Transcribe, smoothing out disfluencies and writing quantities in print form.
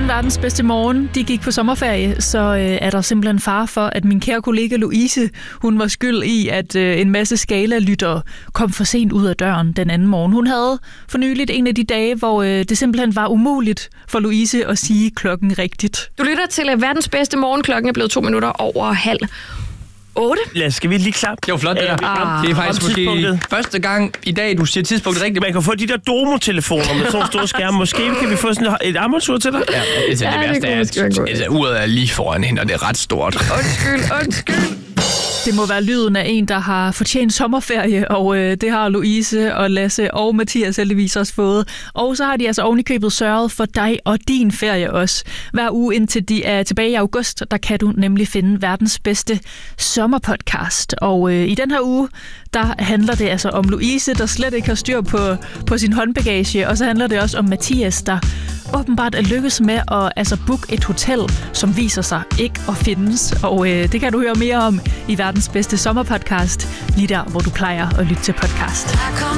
Inden verdens bedste morgen, de gik på sommerferie, så er der simpelthen fare for, at min kære kollega Louise, hun var skyld i, at en masse Skala-lyttere kom for sent ud af døren den anden morgen. Hun havde for nyligt en af de dage, hvor det simpelthen var umuligt for Louise at sige klokken rigtigt. Du lytter til verdens bedste morgen. Klokken er blevet 2 minutter over 7:30. Skal vi lige klappe? Det var flot, det der. Det er faktisk måske første gang i dag, du siger tidspunktet rigtigt. Man kan få de der Domo-telefoner med sådan store skærme. Måske kan vi få sådan et armatur til dig? Ja, det værste er, at uret er lige foran hende, og det er ret stort. Undskyld. Det må være lyden af en, der har fortjent sommerferie, og det har Louise og Lasse og Mathias heldigvis også fået. Og så har de altså ovenikøbet sørget for dig og din ferie også. Hver uge indtil de er tilbage i august, der kan du nemlig finde verdens bedste sommerpodcast. Og i den her uge, der handler det altså om Louise, der slet ikke har styr på sin håndbagage. Og så handler det også om Mathias, der åbenbart er lykkes med at booke et hotel, som viser sig ikke at findes. Og det kan du høre mere om i verdens bedste sommerpodcast, lige der, hvor du plejer at lytte til podcast.